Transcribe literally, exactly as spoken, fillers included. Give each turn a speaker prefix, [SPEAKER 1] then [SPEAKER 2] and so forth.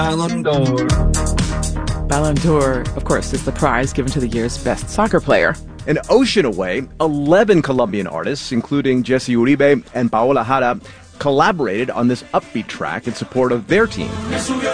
[SPEAKER 1] Ballon d'Or.
[SPEAKER 2] Ballon d'Or, of course, is the prize given to the year's best soccer player.
[SPEAKER 3] An ocean away, eleven Colombian artists, including Jesse Uribe and Paola Jara, collaborated on this upbeat track in support of their team.